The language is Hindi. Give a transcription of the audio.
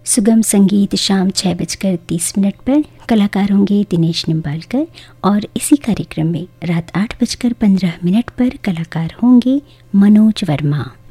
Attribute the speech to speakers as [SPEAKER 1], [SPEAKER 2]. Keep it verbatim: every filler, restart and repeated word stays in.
[SPEAKER 1] सुगम संगीत शाम छः बजकर तीस मिनट पर कलाकार होंगे दिनेश निम्बालकर, और इसी कार्यक्रम में रात आठ बजकर पंद्रह मिनट पर कलाकार होंगे मनोज वर्मा।